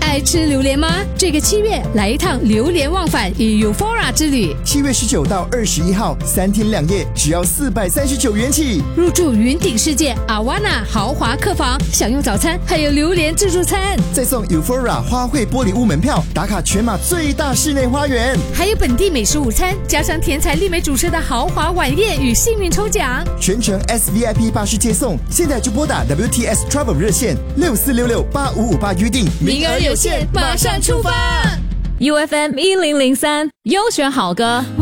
爱吃榴莲吗？这个7月来一趟榴莲忘返与 Euphora 之旅。 7月19到21号，3天2夜，只要439元起。 入住云顶世界 Awana 豪华客房，享用早餐，还有榴莲自助餐， 再送 Euphora 花卉玻璃屋门票，打卡全马最大室内花园， 还有本地美食午餐，加上甜彩丽美主持的豪华晚宴与幸运抽奖， 全程 SVIP 巴士接送。现在就拨打 WTS Travel 热线64668558预定， 名额有限，马上出发。 UFM 1003优选好歌。